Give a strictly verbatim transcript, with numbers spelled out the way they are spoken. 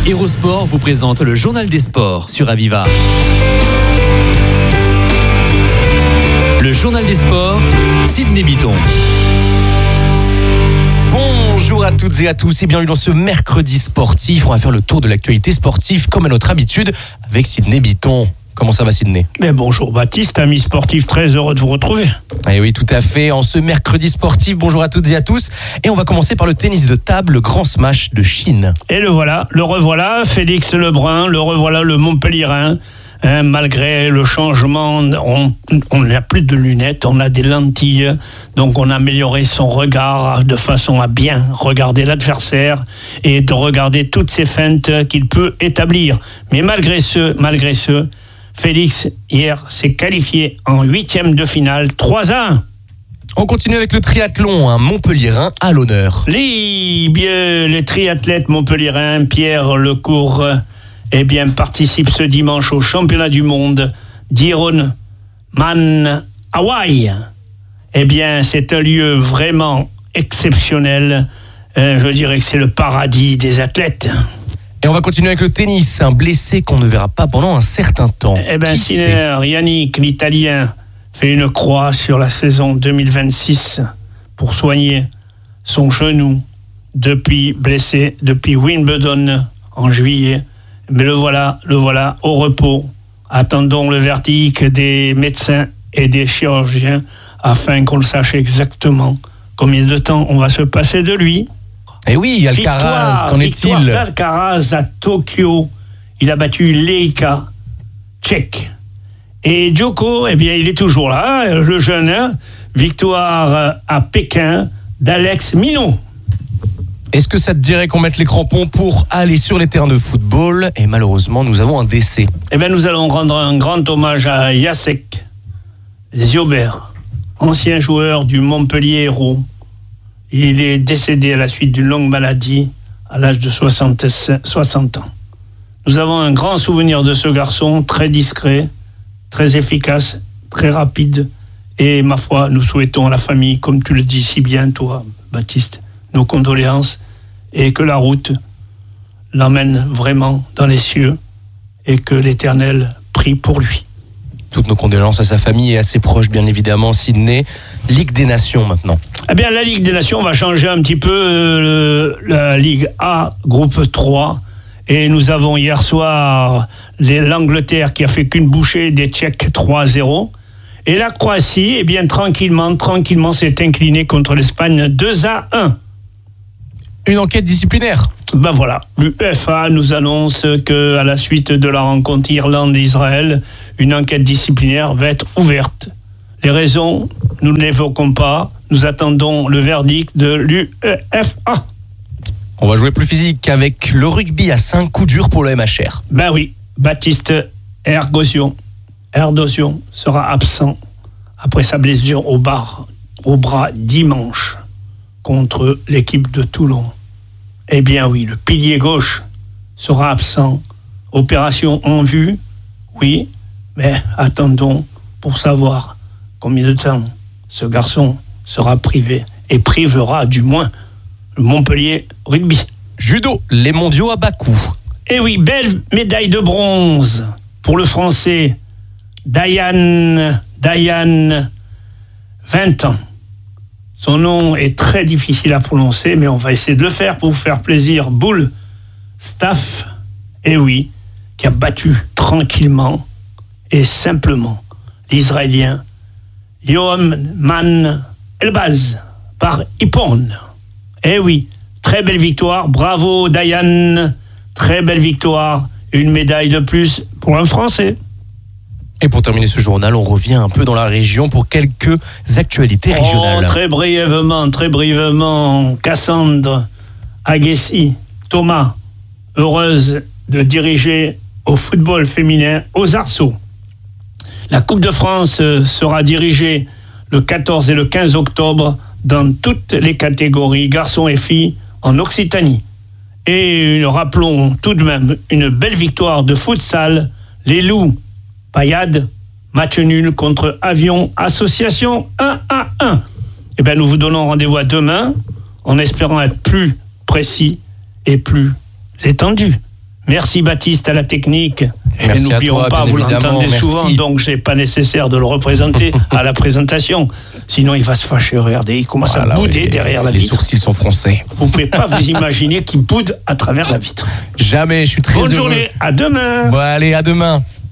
Hérosport vous présente le journal des sports sur Aviva. Le journal des sports, Sydney Bitton. Bonjour à toutes et à tous et bienvenue dans ce mercredi sportif. On va faire le tour de l'actualité sportive comme à notre habitude avec Sydney Bitton. Comment ça va, Sydney ? Mais bonjour Baptiste, ami sportif, très heureux de vous retrouver. Et oui, tout à fait. En ce mercredi sportif, bonjour à toutes et à tous. Et on va commencer par le tennis de table, le grand smash de Chine. Et le voilà, le revoilà, Félix Lebrun, le revoilà, le Montpellierin. Hein, malgré le changement, on on n'a plus de lunettes, on a des lentilles, donc on a amélioré son regard de façon à bien regarder l'adversaire et de regarder toutes ces feintes qu'il peut établir. Mais malgré ce, malgré ce, Félix, hier, s'est qualifié en huitième de finale, trois à un. On continue avec le triathlon, un Montpellierin à l'honneur. Les, bien, les triathlètes montpellierins, Pierre Lecourt, eh bien, participe ce dimanche au championnat du monde d'Ironman Hawaï. Eh bien, c'est un lieu vraiment exceptionnel. Euh, je dirais que c'est le paradis des athlètes. Et on va continuer avec le tennis, un blessé qu'on ne verra pas pendant un certain temps. Eh bien, Sinner, Yannick, l'Italien, fait une croix sur la saison deux mille vingt-six pour soigner son genou depuis blessé, depuis Wimbledon en juillet. Mais le voilà, le voilà au repos. Attendons le verdict des médecins et des chirurgiens afin qu'on le sache exactement combien de temps on va se passer de lui. Et oui, Alcaraz, victoire, qu'en victoire est-il ? d'Alcaraz à Tokyo. Il a battu Leika, tchèque. Et Djoko, eh bien, il est toujours là, le jeune. Hein, victoire à Pékin d'Alex Minot. Est-ce que ça te dirait qu'on mette les crampons pour aller sur les terrains de football ? Et malheureusement, nous avons un décès. Eh bien, nous allons rendre un grand hommage à Jacek Ziobert, ancien joueur du Montpellier Hérault. Il est décédé à la suite d'une longue maladie à l'âge de soixante ans. Nous avons un grand souvenir de ce garçon, très discret, très efficace, très rapide. Et ma foi, nous souhaitons à la famille, comme tu le dis si bien toi, Baptiste, nos condoléances et que la route l'emmène vraiment dans les cieux et que l'Éternel prie pour lui. Toutes nos condoléances à sa famille et à ses proches, bien évidemment. Sydney, Ligue des Nations maintenant. Eh bien, la Ligue des Nations va changer un petit peu euh, la Ligue A, groupe trois. Et nous avons hier soir les, l'Angleterre qui a fait qu'une bouchée des Tchèques trois à zéro. Et la Croatie, eh bien, tranquillement, tranquillement s'est inclinée contre l'Espagne deux à un. Une enquête disciplinaire. Ben voilà, l'UEFA nous annonce qu'à la suite de la rencontre Irlande-Israël, une enquête disciplinaire va être ouverte. Les raisons, nous ne l'évoquons pas. Nous attendons le verdict de l'UEFA. On va jouer plus physique avec le rugby à cinq coups durs pour le M H R. Ben oui, Baptiste Ergosion, Erdosion sera absent après sa blessure au, bar, au bras dimanche contre l'équipe de Toulon. Eh bien oui, le pilier gauche sera absent. Opération en vue, oui, mais attendons pour savoir combien de temps ce garçon sera privé et privera du moins le Montpellier rugby. Judo, les mondiaux à Bakou. Eh oui, belle médaille de bronze pour le Français Dayan, Dayan, vingt ans. Son nom est très difficile à prononcer, mais on va essayer de le faire pour vous faire plaisir. Boule Staff, eh oui, qui a battu tranquillement et simplement l'Israélien Yohan Elbaz par Ippon. Eh oui, très belle victoire, bravo Dayan, très belle victoire, une médaille de plus pour un Français. Et pour terminer ce journal, on revient un peu dans la région pour quelques actualités régionales. Oh, très brièvement, très brièvement, Cassandre Aguessi, Thomas, heureuse de diriger au football féminin aux Arceaux. La Coupe de France sera dirigée le quatorze et le quinze octobre dans toutes les catégories, garçons et filles, en Occitanie. Et rappelons tout de même une belle victoire de futsal, les Loups Payade, match nul contre Avion Association un à un. Eh bien, nous vous donnons rendez-vous à demain en espérant être plus précis et plus étendu. Merci Baptiste à la technique. Merci et n'oublions à toi, pas, bien vous l'entendez évidemment, souvent, merci. donc c'est pas nécessaire de le représenter à la présentation. Sinon il va se fâcher, regardez, il commence Voilà, à bouder oui, derrière la les vitre. sourcils sont froncés. Vous pouvez pas vous imaginer qu'il boude à travers la vitre. Jamais, je suis très Bonne heureux. journée, à demain. Bon, allez, à demain.